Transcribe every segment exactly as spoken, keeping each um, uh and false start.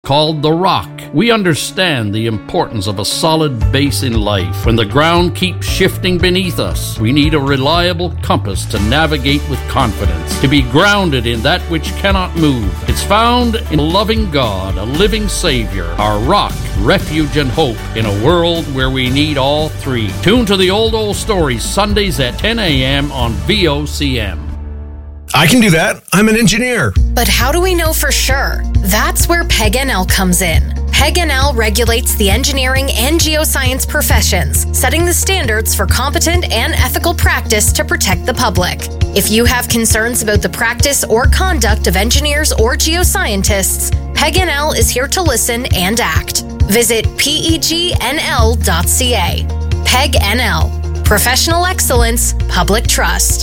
called The Rock. We understand the importance of a solid base in life. When the ground keeps shifting beneath us, we need a reliable compass to navigate with confidence, to be grounded in that which cannot move. It's found in a loving God, a living Savior, our rock, refuge, and hope in a world where we need all three. Tune to the Old Old Stories Sundays at ten a.m. on V O C M. I can do that. I'm an engineer. But how do we know for sure? That's where P E G N L comes in. P E G N L regulates the engineering and geoscience professions, setting the standards for competent and ethical practice to protect the public. If you have concerns about the practice or conduct of engineers or geoscientists, P E G N L is here to listen and act. Visit P E G N L dot C A. P E G N L. Professional excellence, public trust.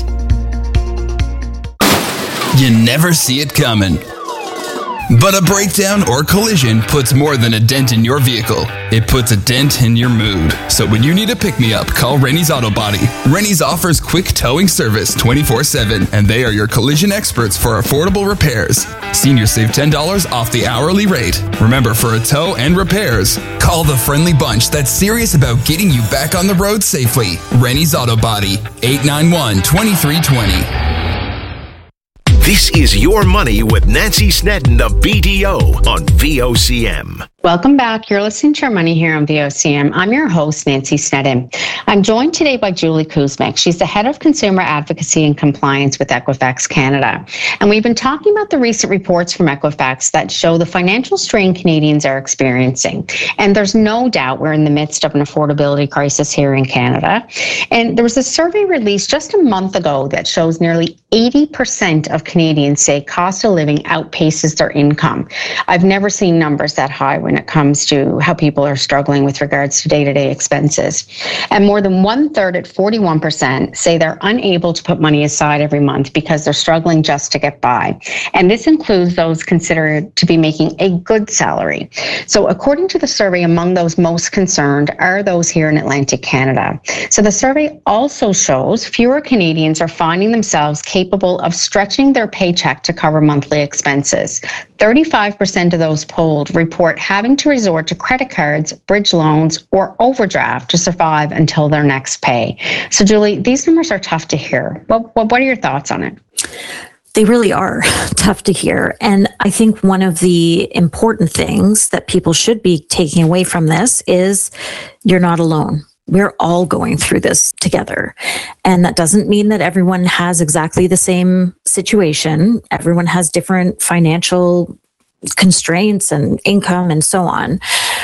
You never see it coming. But a breakdown or collision puts more than a dent in your vehicle. It puts a dent in your mood. So when you need a pick-me-up, call Rennie's Auto Body. Rennie's offers quick towing service twenty-four seven, and they are your collision experts for affordable repairs. Seniors save ten dollars off the hourly rate. Remember, for a tow and repairs, call the friendly bunch that's serious about getting you back on the road safely. Rennie's Auto Body, eight nine one, two three two zero. This is Your Money with Nancy Snedden of B D O on V O C M. Welcome back. You're listening to Your Money here on V O C M. I'm your host, Nancy Snedden. I'm joined today by Julie Kuzmic. She's the Head of Consumer Advocacy and Compliance with Equifax Canada. And we've been talking about the recent reports from Equifax that show the financial strain Canadians are experiencing. And there's no doubt we're in the midst of an affordability crisis here in Canada. And there was a survey released just a month ago that shows nearly eighty percent of Canadians say cost of living outpaces their income. I've never seen numbers that high when it comes to how people are struggling with regards to day-to-day expenses. And more than one third at forty-one percent say they're unable to put money aside every month because they're struggling just to get by. And this includes those considered to be making a good salary. So according to the survey, among those most concerned are those here in Atlantic Canada. So the survey also shows fewer Canadians are finding themselves capable of stretching their paycheck to cover monthly expenses. thirty-five percent of those polled report having to resort to credit cards, bridge loans, or overdraft to survive until their next pay. So, Julie, these numbers are tough to hear. What, what, what are your thoughts on it? They really are tough to hear. And I think one of the important things that people should be taking away from this is you're not alone. We're all going through this together. And that doesn't mean that everyone has exactly the same situation. Everyone has different financial constraints and income and so on.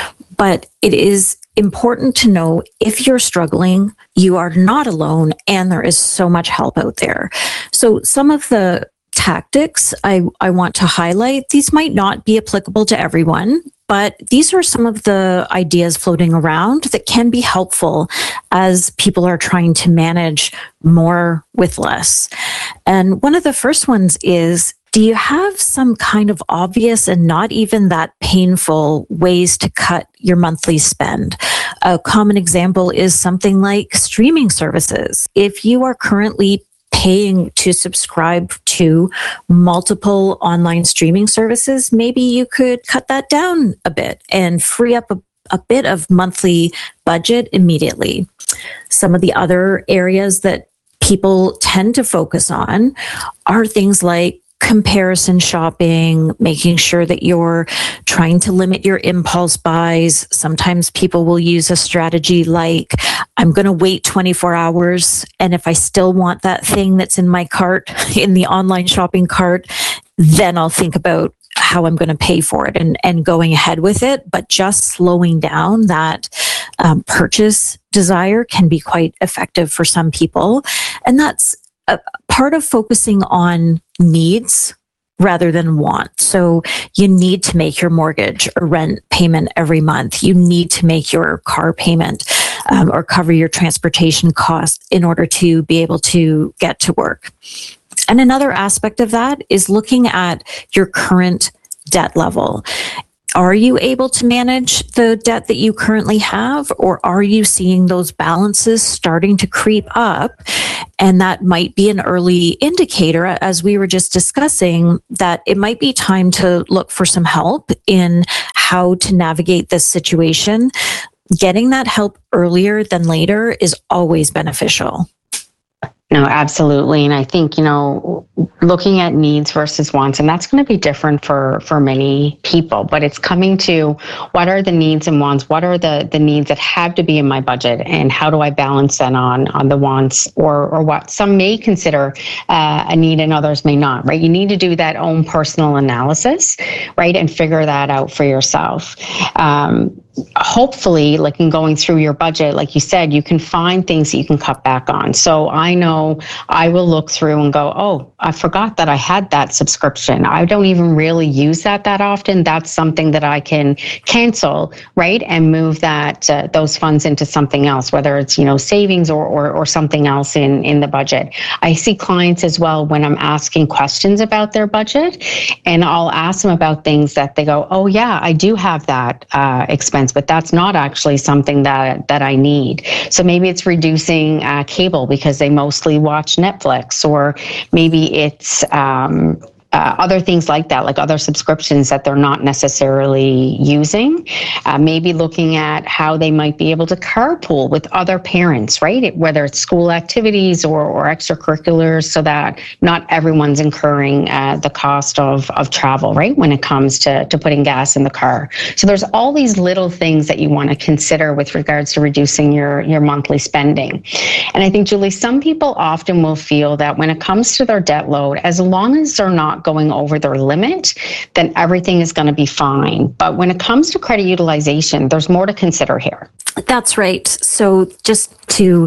But it is important to know if you're struggling, you are not alone, and there is so much help out there. So some of the tactics I, I want to highlight, these might not be applicable to everyone, but these are some of the ideas floating around that can be helpful as people are trying to manage more with less. And one of the first ones is, do you have some kind of obvious and not even that painful ways to cut your monthly spend? A common example is something like streaming services. If you are currently paying to subscribe to multiple online streaming services, maybe you could cut that down a bit and free up a, a bit of monthly budget immediately. Some of the other areas that people tend to focus on are things like comparison shopping, making sure that you're trying to limit your impulse buys. Sometimes people will use a strategy like, I'm going to wait twenty-four hours, and if I still want that thing that's in my cart, in the online shopping cart, then I'll think about how I'm going to pay for it and, and going ahead with it. But just slowing down that um, purchase desire can be quite effective for some people. And that's a part of focusing on needs rather than want. So you need to make your mortgage or rent payment every month. You need to make your car payment um, or cover your transportation costs in order to be able to get to work. And another aspect of that is looking at your current debt level. Are you able to manage the debt that you currently have, or are you seeing those balances starting to creep up? And that might be an early indicator, as we were just discussing, that it might be time to look for some help in how to navigate this situation, getting that help earlier than later is always beneficial. No, absolutely. And I think, you know, looking at needs versus wants, and that's going to be different for, for many people, but it's coming to what are the needs and wants? What are the, the needs that have to be in my budget? And how do I balance that on, on the wants or, or what some may consider uh, a need and others may not, right? You need to do that own personal analysis, right? And figure that out for yourself. Um, hopefully, like in going through your budget, like you said, you can find things that you can cut back on. So I know I will look through and go, oh, I forgot that I had that subscription. I don't even really use that that often. That's something that I can cancel, right? And move that uh, those funds into something else, whether it's, you know, savings or, or or something else in, in the budget. I see clients as well when I'm asking questions about their budget, and I'll ask them about things that they go, oh yeah, I do have that uh, expense, but that's not actually something that, that I need. So maybe it's reducing uh, cable because they mostly watch Netflix, or maybe it's um, uh, other things like that, like other subscriptions that they're not necessarily using. Uh, maybe looking at how they might be able to carpool with other parents, right? It, whether it's school activities or, or extracurriculars, so that not everyone's incurring uh, the cost of, of travel, right? When it comes to, to putting gas in the car. So there's all these little things that you want to consider with regards to reducing your, your monthly spending. And I think, Julie, some people often will feel that when it comes to their debt load, as long as they're not going over their limit, then everything is going to be fine. But when it comes to credit utilization, there's more to consider here. That's right. So just to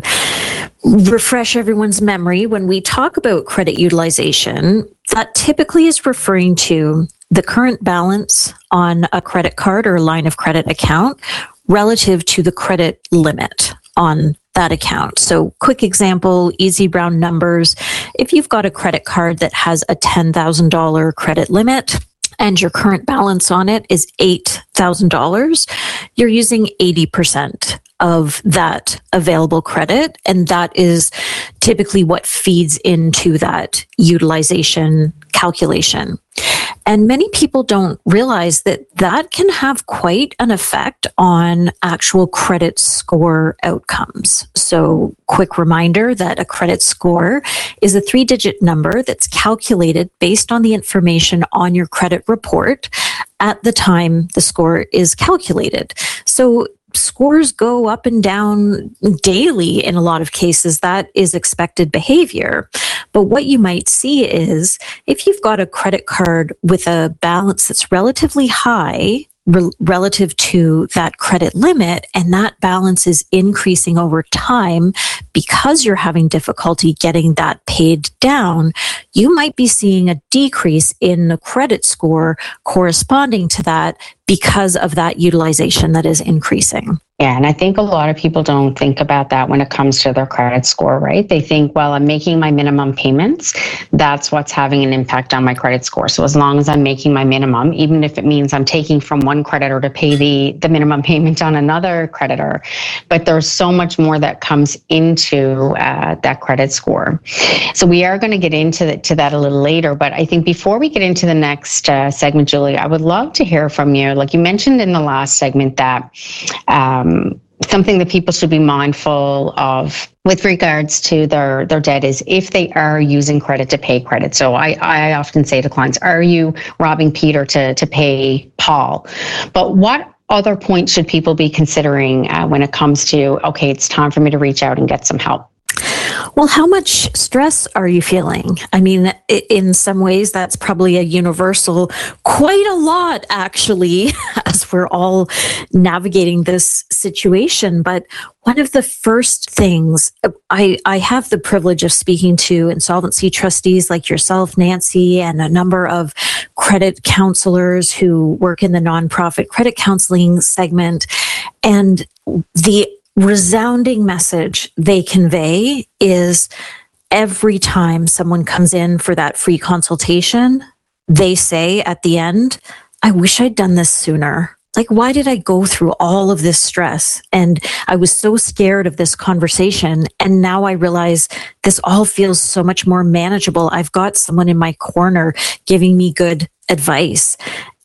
refresh everyone's memory, when we talk about credit utilization, that typically is referring to the current balance on a credit card or line of credit account relative to the credit limit on that account. So quick example, easy round numbers. If you've got a credit card that has a ten thousand dollars credit limit and your current balance on it is eight thousand dollars, you're using eighty percent of that available credit. And that is typically what feeds into that utilization calculation. And many people don't realize that that can have quite an effect on actual credit score outcomes. So quick reminder that a credit score is a three-digit number that's calculated based on the information on your credit report at the time the score is calculated. So scores go up and down daily in a lot of cases. That is expected behavior. But what you might see is if you've got a credit card with a balance that's relatively high re- relative to that credit limit, and that balance is increasing over time because you're having difficulty getting that paid down, you might be seeing a decrease in the credit score corresponding to that because of that utilization that is increasing. Yeah, and I think a lot of people don't think about that when it comes to their credit score, right? They think, well, I'm making my minimum payments. That's what's having an impact on my credit score. So as long as I'm making my minimum, even if it means I'm taking from one creditor to pay the, the minimum payment on another creditor, but there's so much more that comes into uh, that credit score. So we are going to get into the, to that a little later, but I think before we get into the next uh, segment, Julie, I would love to hear from you. Like you mentioned in the last segment that um, Um, something that people should be mindful of with regards to their, their debt is if they are using credit to pay credit. So I, I often say to clients, are you robbing Peter to, to pay Paul? But what other points should people be considering uh, when it comes to, okay, it's time for me to reach out and get some help? Well, how much stress are you feeling? I mean, in some ways, that's probably a universal, quite a lot, actually, as we're all navigating this situation. But one of the first things I, I have the privilege of speaking to insolvency trustees like yourself, Nancy, and a number of credit counselors who work in the nonprofit credit counseling segment. And the resounding message they convey is every time someone comes in for that free consultation, they say at the end, I wish I'd done this sooner. Like, why did I go through all of this stress? And I was so scared of this conversation. And now I realize this all feels so much more manageable. I've got someone in my corner giving me good advice.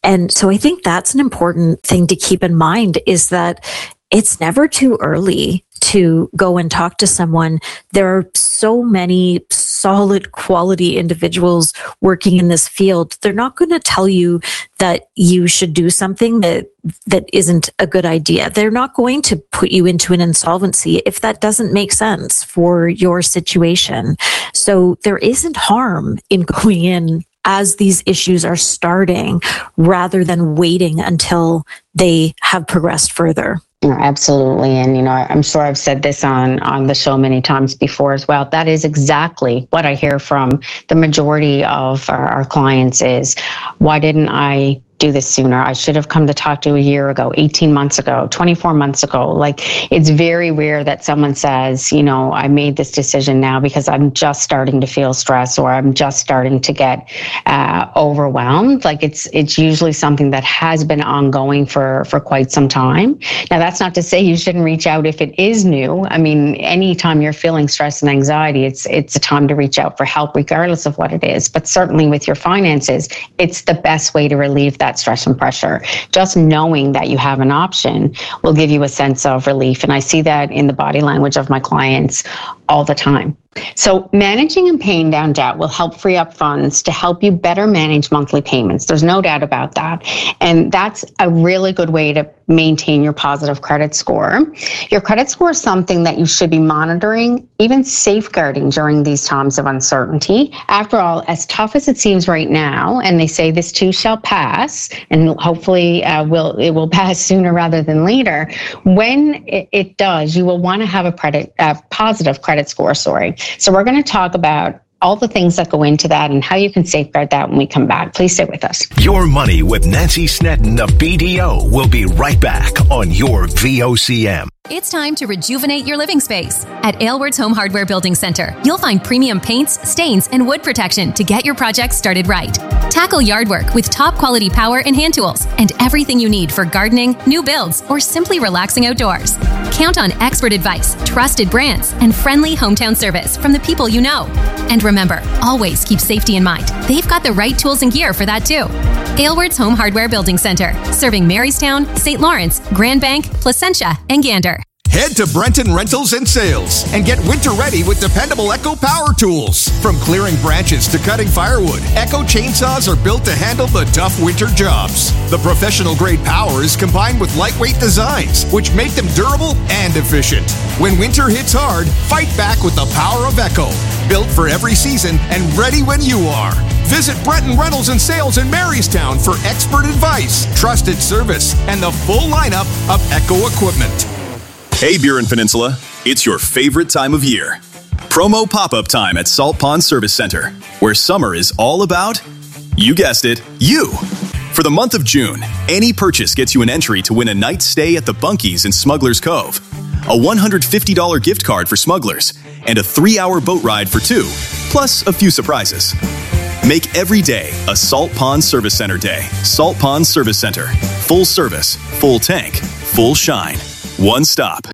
And so I think that's an important thing to keep in mind, is that it's never too early to go and talk to someone. There are so many solid quality individuals working in this field. They're not going to tell you that you should do something that that isn't a good idea. They're not going to put you into an insolvency if that doesn't make sense for your situation. So there isn't harm in going in as these issues are starting, rather than waiting until they have progressed further. Absolutely. And, you know, I'm sure I've said this on, on the show many times before as well. That is exactly what I hear from the majority of our, our clients is, why didn't I do this sooner? I should have come to talk to you a year ago, eighteen months ago, twenty-four months ago. Like, it's very rare that someone says, you know, I made this decision now because I'm just starting to feel stress, or I'm just starting to get uh, overwhelmed. Like, it's it's usually something that has been ongoing for, for quite some time. Now, that's not to say you shouldn't reach out if it is new. I mean, anytime you're feeling stress and anxiety, it's it's a time to reach out for help, regardless of what it is. But certainly with your finances, it's the best way to relieve that stress and pressure. Just knowing that you have an option will give you a sense of relief. And I see that in the body language of my clients all the time. So managing and paying down debt will help free up funds to help you better manage monthly payments. There's no doubt about that. And that's a really good way to maintain your positive credit score. Your credit score is something that you should be monitoring, even safeguarding during these times of uncertainty. After all, as tough as it seems right now, and they say this too shall pass, and hopefully uh, will it will pass sooner rather than later, when it, it does, you will want to have a credit, uh, positive credit score, sorry. So we're going to talk about all the things that go into that and how you can safeguard that when we come back. Please stay with us. Your Money with Nancy Snedden of B D O will be right back on your V O C M. It's time to rejuvenate your living space. At Aylward's Home Hardware Building Center, you'll find premium paints, stains, and wood protection to get your project started right. Tackle yard work with top quality power and hand tools and everything you need for gardening, new builds, or simply relaxing outdoors. Count on expert advice, trusted brands, and friendly hometown service from the people you know. And remember, always keep safety in mind. They've got the right tools and gear for that too. Aylward's Home Hardware Building Center, serving Marystown, Saint Lawrence, Grand Bank, Placentia, and Gander. Head to Brenton Rentals and Sales and get winter ready with dependable Echo power tools. From clearing branches to cutting firewood, Echo chainsaws are built to handle the tough winter jobs. The professional grade power is combined with lightweight designs, which make them durable and efficient. When winter hits hard, fight back with the power of Echo. Built for every season and ready when you are. Visit Brenton Rentals and Sales in Marystown for expert advice, trusted service, and the full lineup of Echo equipment. Hey, Burin Peninsula, it's your favorite time of year. Promo pop-up time at Salt Pond Service Center, where summer is all about, you guessed it, you. For the month of June, any purchase gets you an entry to win a night's stay at the Bunkies in Smuggler's Cove, a one hundred fifty dollars gift card for Smugglers, and a three-hour boat ride for two, plus a few surprises. Make every day a Salt Pond Service Center day. Salt Pond Service Center. Full service, full tank, full shine. One stop.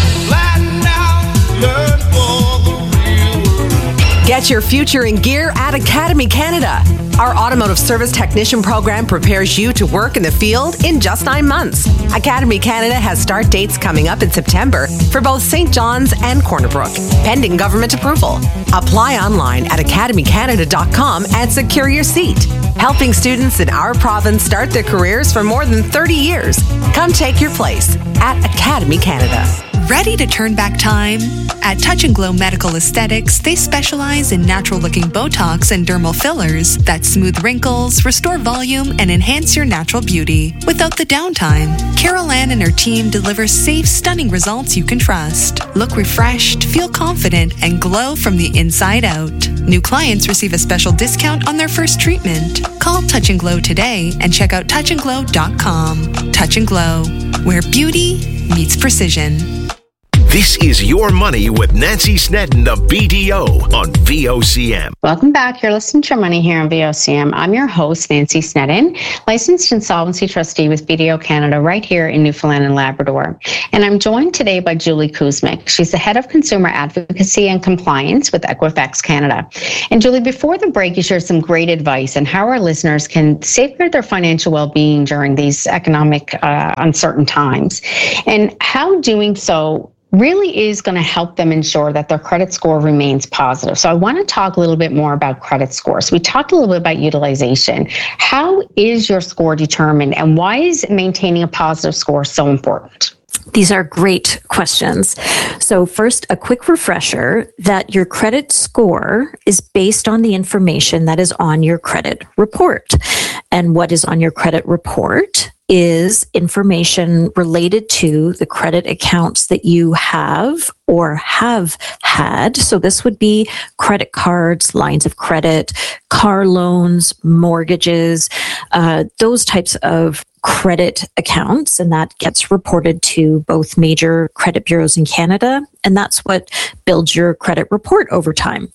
Get your future in gear at Academy Canada. Our automotive service technician program prepares you to work in the field in just nine months. Academy Canada has start dates coming up in September for both Saint John's and Corner Brook, pending government approval. Apply online at academy canada dot com and secure your seat. Helping students in our province start their careers for more than thirty years. Come take your place at Academy Canada. Ready to turn back time? At Touch and Glow Medical Aesthetics, they specialize in natural-looking Botox and dermal fillers that smooth wrinkles, restore volume, and enhance your natural beauty without the downtime. Carol Ann and her team deliver safe, stunning results you can trust. Look refreshed, feel confident, and glow from the inside out. New clients receive a special discount on their first treatment. Call Touch and Glow today and check out touch and glow dot com. Touch and Glow, where beauty meets precision. This is Your Money with Nancy Snedden, the B D O, on V O C M. Welcome back. You're listening to Your Money here on V O C M. I'm your host, Nancy Snedden, licensed insolvency trustee with B D O Canada right here in Newfoundland and Labrador. And I'm joined today by Julie Kuzmic. She's the head of consumer advocacy and compliance with Equifax Canada. And Julie, before the break, you shared some great advice on how our listeners can safeguard their financial well-being during these economic uh, uncertain times, and how doing so really is going to help them ensure that their credit score remains positive. So I want to talk a little bit more about credit scores. We talked a little bit about utilization. How is your score determined, and why is maintaining a positive score so important? These are great questions. So first, a quick refresher that your credit score is based on the information that is on your credit report. And what is on your credit report is information related to the credit accounts that you have or have had. So this would be credit cards, lines of credit, car loans, mortgages, uh, those types of credit accounts. And that gets reported to both major credit bureaus in Canada. And that's what builds your credit report over time.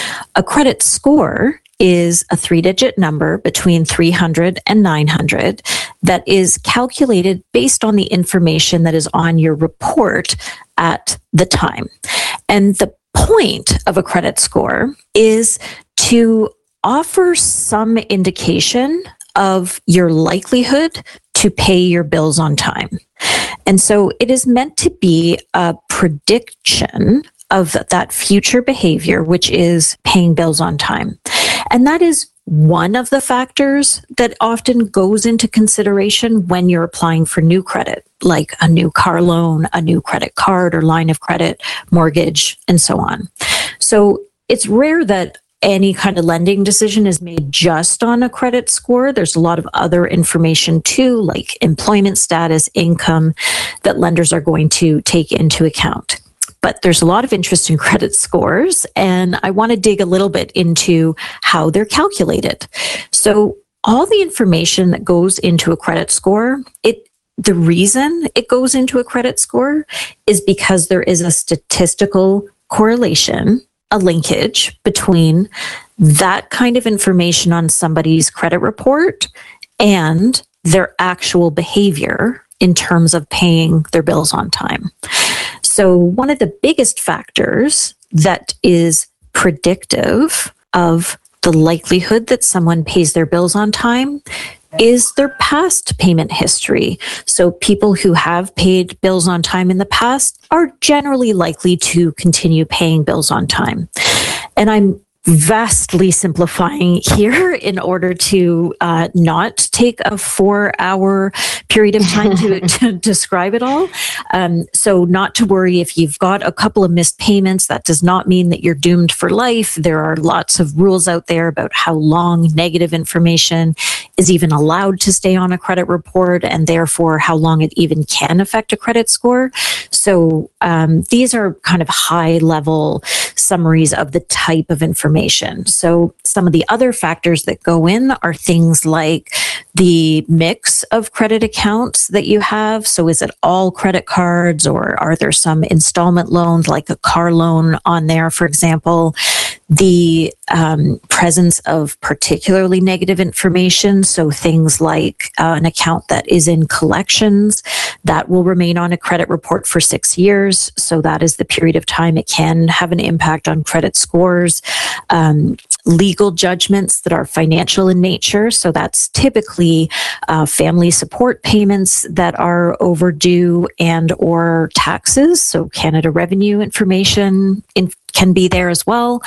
A credit score is a three-digit number between three hundred and nine hundred that is calculated based on the information that is on your report at the time. And the point of a credit score is to offer some indication of your likelihood to pay your bills on time. And so it is meant to be a prediction of that future behavior, which is paying bills on time. And that is one of the factors that often goes into consideration when you're applying for new credit, like a new car loan, a new credit card or line of credit, mortgage, and so on. So it's rare that any kind of lending decision is made just on a credit score. There's a lot of other information too, like employment status, income, that lenders are going to take into account. But there's a lot of interest in credit scores, and I want to dig a little bit into how they're calculated. So all the information that goes into a credit score, it the reason it goes into a credit score is because there is a statistical correlation, a linkage between that kind of information on somebody's credit report and their actual behavior in terms of paying their bills on time. So one of the biggest factors that is predictive of the likelihood that someone pays their bills on time is their past payment history. So people who have paid bills on time in the past are generally likely to continue paying bills on time. And I'm vastly simplifying here in order to uh, not take a four hour period of time to, to describe it all. Um, so not to worry if you've got a couple of missed payments, that does not mean that you're doomed for life. There are lots of rules out there about how long negative information is even allowed to stay on a credit report, and therefore how long it even can affect a credit score. So um, these are kind of high level summaries of the type of information. So some of the other factors that go in are things like the mix of credit accounts that you have. So is it all credit cards, or are there some installment loans like a car loan on there, for example? The um, presence of particularly negative information. So things like uh, an account that is in collections, that will remain on a credit report for six years. So that is the period of time it can have an impact on credit scores. Um, legal judgments that are financial in nature. So that's typically uh, family support payments that are overdue, and or taxes. So Canada Revenue information in, can be there as well.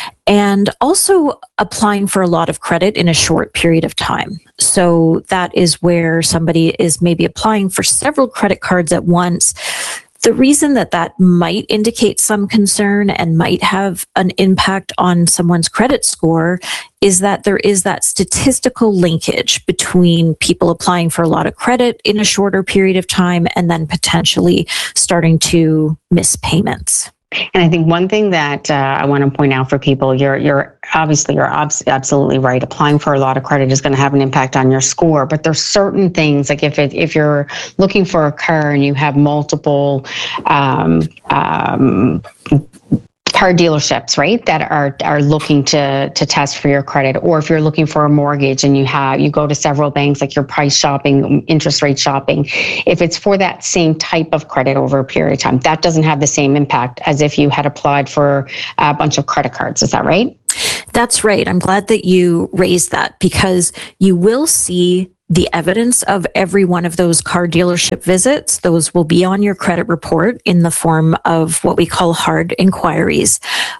And also applying for a lot of credit in a short period of time. So that is where somebody is maybe applying for several credit cards at once. The reason that that might indicate some concern and might have an impact on someone's credit score is that there is that statistical linkage between people applying for a lot of credit in a shorter period of time and then potentially starting to miss payments. And I think one thing that uh, I want to point out for people, you're you're obviously you're abs- absolutely right. Applying for a lot of credit is going to have an impact on your score, but there's certain things like if it, if you're looking for a car and you have multiple um, um, car dealerships, right, that are are looking to to test for your credit, or if you're looking for a mortgage and you have you go to several banks, like you're price shopping, interest rate shopping, if it's for that same type of credit over a period of time, that doesn't have the same impact as if you had applied for a bunch of credit cards. Is that right? That's right. I'm glad that you raised that, because you will see the evidence of every one of those car dealership visits. Those will be on your credit report in the form of what we call hard inquiries.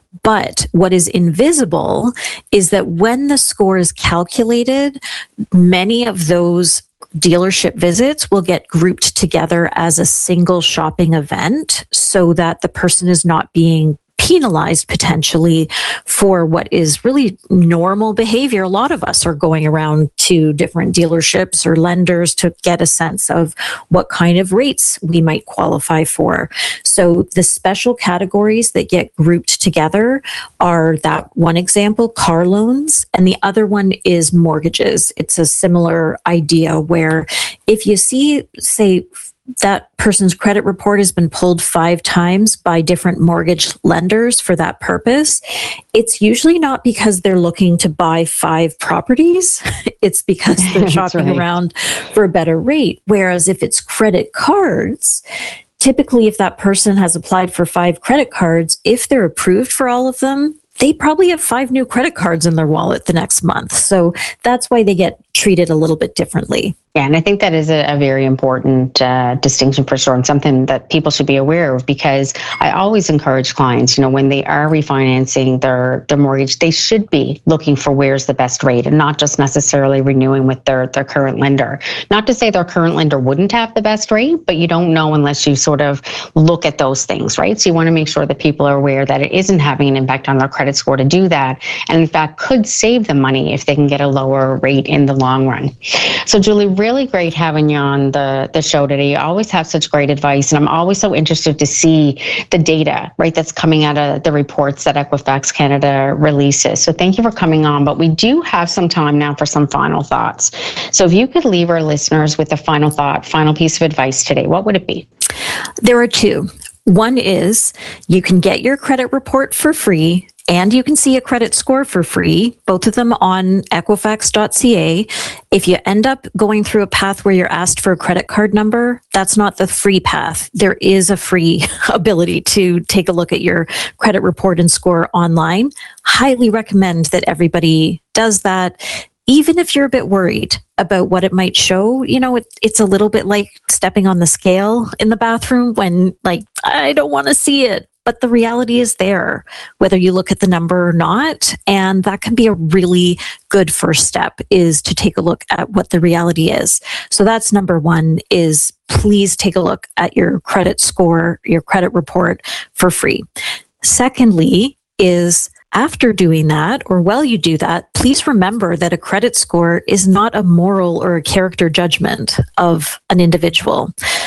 But what is invisible is that when the score is calculated, many of those dealership visits will get grouped together as a single shopping event so that the person is not being penalized potentially for what is really normal behavior. A lot of us are going around to different dealerships or lenders to get a sense of what kind of rates we might qualify for. So the special categories that get grouped together are that one example, car loans, and the other one is mortgages. It's a similar idea where if you see, say, that person's credit report has been pulled five times by different mortgage lenders for that purpose, it's usually not because they're looking to buy five properties. It's because they're shopping right. around for a better rate. Whereas if it's credit cards, typically if that person has applied for five credit cards, if they're approved for all of them, they probably have five new credit cards in their wallet the next month. So that's why they get treated a little bit differently. Yeah, and I think that is a, a very important uh, distinction for sure, and something that people should be aware of, because I always encourage clients, you know, when they are refinancing their, their mortgage, they should be looking for where's the best rate and not just necessarily renewing with their, their current lender. Not to say their current lender wouldn't have the best rate, but you don't know unless you sort of look at those things, right? So you want to make sure that people are aware that it isn't having an impact on their credit score to do that, and in fact could save them money if they can get a lower rate in the long run. So Julie, really great having you on the, the show today. You always have such great advice, and I'm always so interested to see the data, right, that's coming out of the reports that Equifax Canada releases. So thank you for coming on, but we do have some time now for some final thoughts. So if you could leave our listeners with a final thought, final piece of advice today, what would it be? There are two. One is you can get your credit report for free, and you can see a credit score for free, both of them on Equifax dot C A. If you end up going through a path where you're asked for a credit card number, that's not the free path. There is a free ability to take a look at your credit report and score online. Highly recommend that everybody does that. Even if you're a bit worried about what it might show, you know, it, it's a little bit like stepping on the scale in the bathroom when, like, I don't want to see it. But the reality is there, whether you look at the number or not. And that can be a really good first step, is to take a look at what the reality is. So that's number one, is please take a look at your credit score, your credit report for free. Secondly is, after doing that, or while you do that, please remember that a credit score is not a moral or a character judgment of an individual.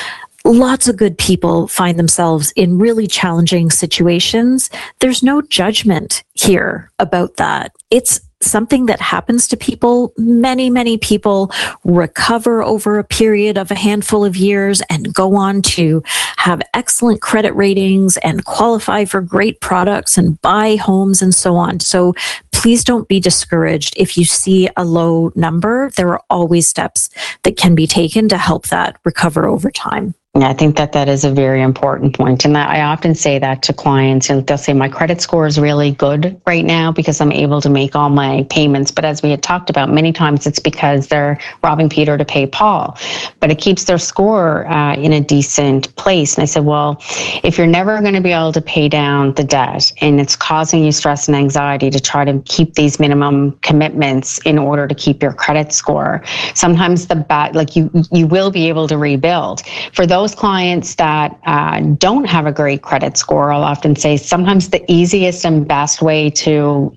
Lots of good people find themselves in really challenging situations. There's no judgment here about that. It's something that happens to people. Many, many people recover over a period of a handful of years and go on to have excellent credit ratings and qualify for great products and buy homes and so on. So please don't be discouraged if you see a low number. There are always steps that can be taken to help that recover over time. Yeah, I think that that is a very important point. And I often say that to clients, and they'll say, my credit score is really good right now because I'm able to make all my payments. But as we had talked about, many times it's because they're robbing Peter to pay Paul. But it keeps their score uh, in a decent place. And I said, well, if you're never going to be able to pay down the debt and it's causing you stress and anxiety to try to keep these minimum commitments in order to keep your credit score, sometimes the bad, like you, you will be able to rebuild. For those clients that uh, don't have a great credit score, I'll often say sometimes the easiest and best way to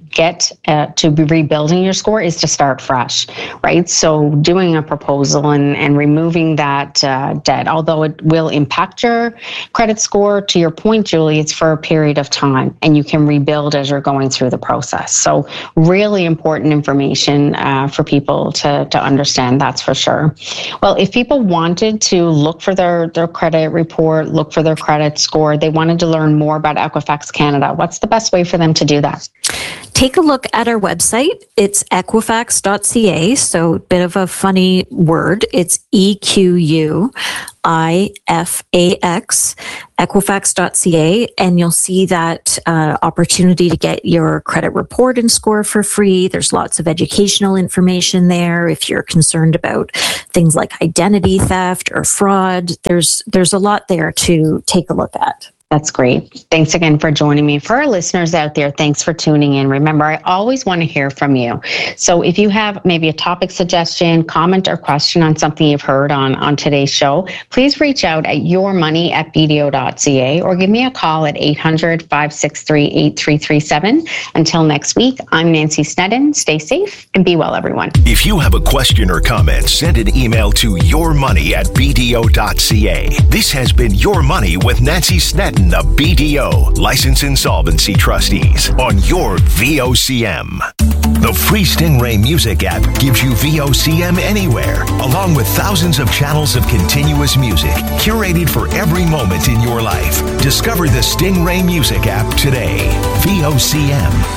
get uh, to be rebuilding your score is to start fresh, right? So doing a proposal and, and removing that uh, debt, although it will impact your credit score, to your point, Julie, it's for a period of time and you can rebuild as you're going through the process. So really important information uh, for people to, to understand, that's for sure. Well, if people wanted to look for their, their credit report, look for their credit score, they wanted to learn more about Equifax Canada, what's the best way for them to do that? Take a look at our website. It's equifax dot c a, so a bit of a funny word. It's E Q U I F A X, equifax dot c a, and you'll see that uh, opportunity to get your credit report and score for free. There's lots of educational information there. If you're concerned about things like identity theft or fraud, there's there's a lot there to take a look at. That's great. Thanks again for joining me. For our listeners out there, thanks for tuning in. Remember, I always want to hear from you. So if you have maybe a topic suggestion, comment, or question on something you've heard on, on today's show, please reach out at yourmoney at b d o dot c a or give me a call at eight hundred, five six three, eight three three seven. Until next week, I'm Nancy Sneddon. Stay safe and be well, everyone. If you have a question or comment, send an email to yourmoney at b d o dot c a. This has been Your Money with Nancy Sneddon of B D O, Licensed Insolvency Trustees, on your V O C M. The free Stingray Music app gives you V O C M anywhere, along with thousands of channels of continuous music, curated for every moment in your life. Discover the Stingray Music app today. V O C M.